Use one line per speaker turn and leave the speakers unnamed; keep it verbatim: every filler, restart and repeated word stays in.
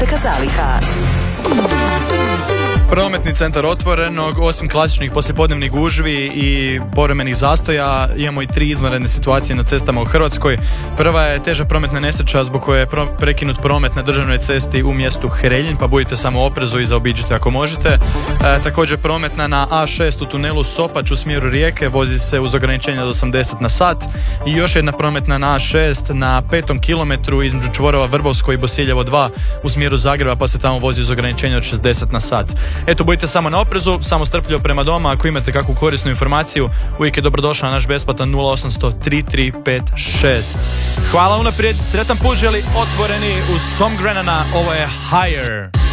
Velika zaliha.
Prometni centar Otvorenog, osim klasičnih poslijepodnevnih gužvi i povremenih zastoja, imamo i tri izvanredne situacije na cestama u Hrvatskoj. Prva je teža prometna nesreća zbog koje je pro- prekinut promet na državnoj cesti u mjestu Hreljin, pa budite samo oprezu i zaobiđite ako možete. E, također prometna na A šest u tunelu Sopać u smjeru Rijeke, vozi se uz ograničenje od osamdeset na sat. I još jedna prometna na A šest na petom kilometru između čvorova Vrbovsko i Bosiljevo dva u smjeru Zagreba, pa se tamo vozi uz ograničenje od šezdeset na sat. Eto, budite samo na oprezu, samo strpljivo prema doma. Ako imate kakvu korisnu informaciju, uvijek je dobrodošla na naš besplatan nula osam sto tri tri pet šest. Hvala unaprijed, sretan put želi Otvoreni uz Tom Grennana, ovo je Higher.